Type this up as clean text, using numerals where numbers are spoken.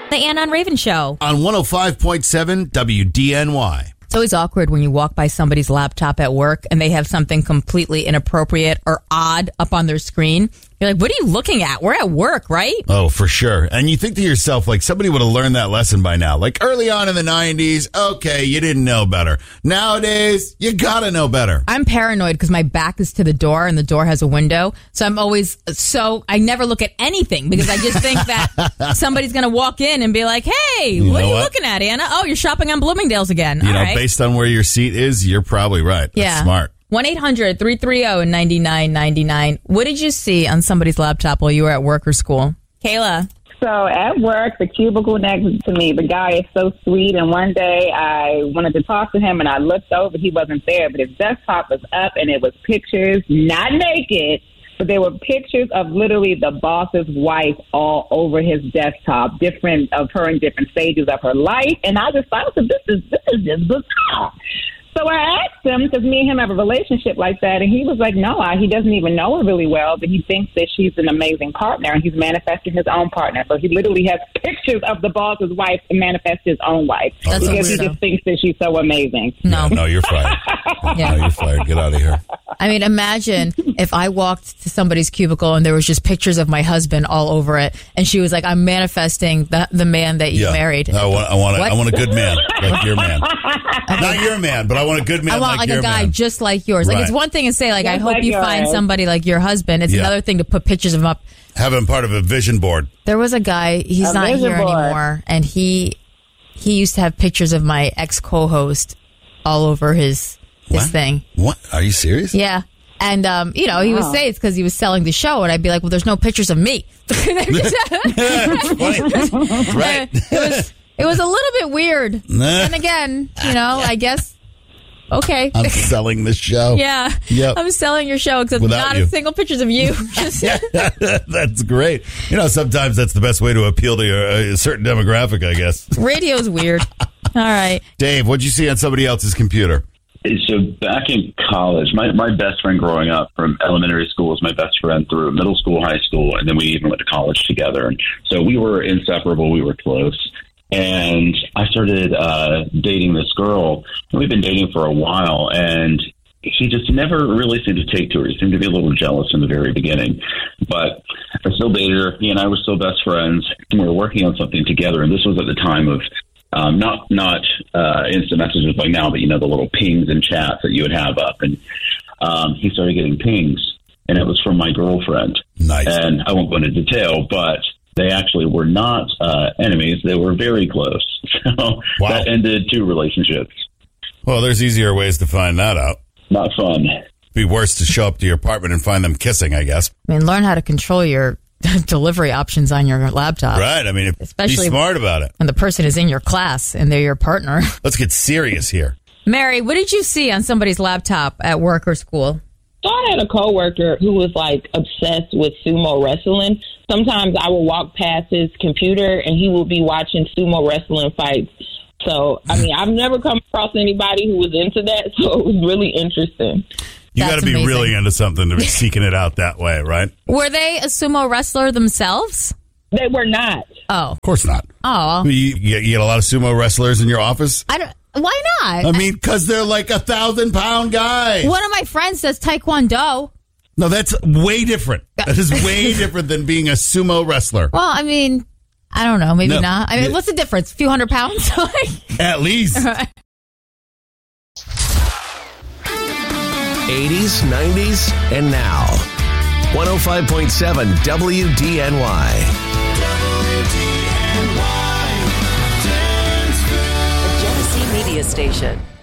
The Ann on Raven Show. On 105.7 WDNY. It's always awkward when you walk by somebody's laptop at work and they have something completely inappropriate or odd up on their screen. You're like, what are you looking at? We're at work, right? Oh, for sure. And you think to yourself, like, somebody would have learned that lesson by now. Like, early on in the 90s, okay, you didn't know better. Nowadays, you gotta know better. I'm paranoid because my back is to the door and the door has a window. So I never look at anything because I just think that somebody's going to walk in and be like, hey, what are you looking at, Anna? Oh, you're shopping on Bloomingdale's again. You know, based on where your seat is, you're probably right. That's smart. 1-800-330-9999. What did you see on somebody's laptop while you were at work or school? Kayla. So at work, the cubicle next to me, the guy is so sweet. And one day I wanted to talk to him and I looked over. He wasn't there, but his desktop was up and it was pictures, not naked, but there were pictures of literally the boss's wife all over his desktop, different of her in different stages of her life. And I just thought, this is just bizarre. So I asked him, because me and him have a relationship like that, and he was like, no, he doesn't even know her really well, but he thinks that she's an amazing partner, and he's manifesting his own partner. So he literally has pictures of the boss's wife to manifest his own wife because he just thinks that she's so amazing. No, you're fired. No, you're fired. Get out of here. I mean, imagine if I walked to somebody's cubicle and there was just pictures of my husband all over it, and she was like, I'm manifesting the man that you married. I want a good man like your man. Not your man, but I want a good man I want like a guy just like yours. Like, it's one thing to say, like, I hope you find somebody like your husband. It's another thing to put pictures of him up. Have him part of a vision board. There was a guy, he's not here anymore, and he used to have pictures of my ex-co-host all over his thing. What? Are you serious? Yeah. And, he would say it's because he was selling the show, and I'd be like, well, there's no pictures of me. That's funny. That's right. It was a little bit weird. And again, I guess, okay. I'm selling the show. Yeah. Yep. I'm selling your show, except Without not you. a single pictures of you. That's great. Sometimes that's the best way to appeal to a certain demographic, I guess. Radio's weird. All right. Dave, what'd you see on somebody else's computer? So back in college, my best friend growing up from elementary school was my best friend through middle school, high school, and then we even went to college together. And so we were inseparable. We were close. And I started dating this girl, and we've been dating for a while, and he just never really seemed to take to her. He seemed to be a little jealous in the very beginning. But I still dated her. He and I were still best friends. And we were working on something together, and this was at the time of not instant messages like now, but, the little pings and chats that you would have up. And he started getting pings, and it was from my girlfriend. Nice. And I won't go into detail, but they actually were not enemies. They were very close. So that ended 2 relationships. Well, there's easier ways to find that out. Not fun. Be worse to show up to your apartment and find them kissing, I guess. I mean, learn how to control your delivery options on your laptop. Right. I mean, especially be smart about it. When the person is in your class and they're your partner. Let's get serious here. Mary, what did you see on somebody's laptop at work or school? So I had a coworker who was like obsessed with sumo wrestling. Sometimes I would walk past his computer and he would be watching sumo wrestling fights. So, I mean, I've never come across anybody who was into that, so it was really interesting. You got to be really into something to be seeking it out that way, right? Were they a sumo wrestler themselves? They were not. Oh. Of course not. Oh. You get a lot of sumo wrestlers in your office? Why not? I mean, because they're like 1,000-pound guys. One of my friends does taekwondo. No, that's way different. That is way different than being a sumo wrestler. Well, I mean, I don't know. Maybe not. I mean, what's the difference? A few hundred pounds? At least. 80s, 90s, and now. 105.7 WDNY. A Genesee Media Station.